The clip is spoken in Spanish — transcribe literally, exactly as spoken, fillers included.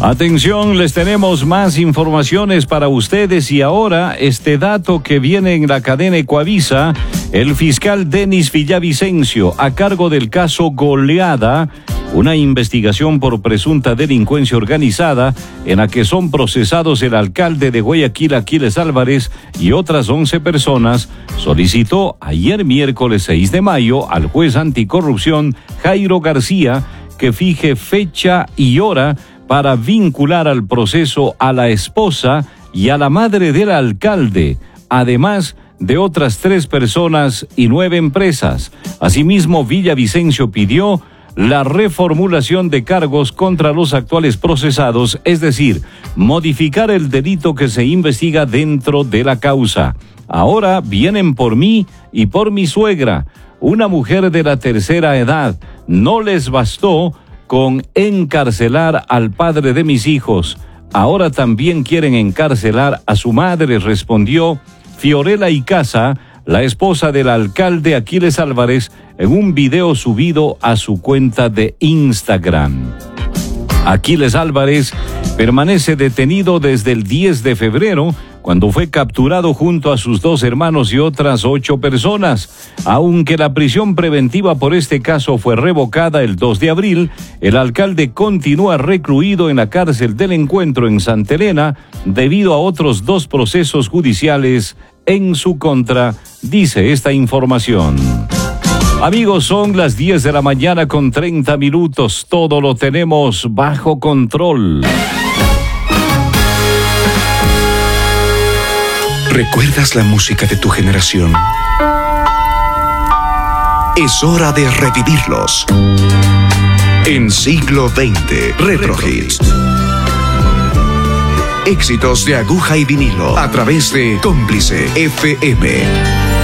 Atención, les tenemos más informaciones para ustedes y ahora este dato que viene en la cadena Ecuavisa. El fiscal Denis Villavicencio, a cargo del caso Goleada, una investigación por presunta delincuencia organizada en la que son procesados el alcalde de Guayaquil, Aquiles Álvarez, y otras once personas, solicitó ayer miércoles seis de mayo al juez anticorrupción Jairo García que fije fecha y hora para vincular al proceso a la esposa y a la madre del alcalde, además de otras tres personas y nueve empresas. Asimismo, Villavicencio pidió la reformulación de cargos contra los actuales procesados, es decir, modificar el delito que se investiga dentro de la causa. Ahora vienen por mí y por mi suegra, una mujer de la tercera edad. No les bastó con encarcelar al padre de mis hijos. Ahora también quieren encarcelar a su madre, respondió Fiorella Icaza, la esposa del alcalde Aquiles Álvarez, en un video subido a su cuenta de Instagram. Aquiles Álvarez permanece detenido desde el diez de febrero, cuando fue capturado junto a sus dos hermanos y otras ocho personas. Aunque la prisión preventiva por este caso fue revocada el dos de abril, el alcalde continúa recluido en la cárcel del Encuentro en Santa Elena debido a otros dos procesos judiciales en su contra, dice esta información. Amigos, son las diez de la mañana con treinta minutos. Todo lo tenemos bajo control. ¿Recuerdas la música de tu generación? Es hora de revivirlos. En Siglo veinte, Retro Hits. Éxitos de aguja y vinilo a través de Cómplice F M.